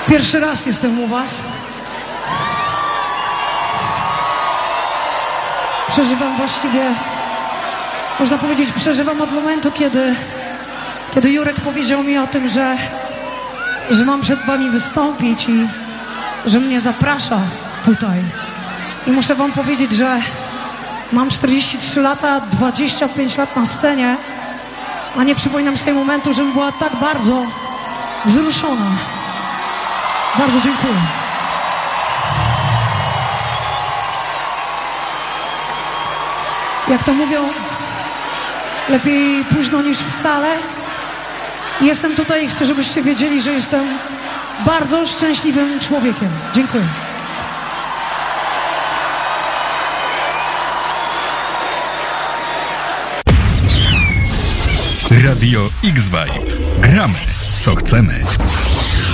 Pierwszy raz jestem u was. Przeżywam właściwie, można powiedzieć, przeżywam od momentu, kiedy Jurek powiedział mi o tym, że mam przed wami wystąpić i że mnie zaprasza tutaj. I muszę wam powiedzieć, że mam 43 lata, 25 lat na scenie, a nie przypominam z tego momentu, żebym była tak bardzo wzruszona. Bardzo dziękuję. Jak to mówią, lepiej późno niż wcale. Jestem tutaj i chcę, żebyście wiedzieli, że jestem bardzo szczęśliwym człowiekiem. Dziękuję. Radio X-Vibe. Gramy, co chcemy.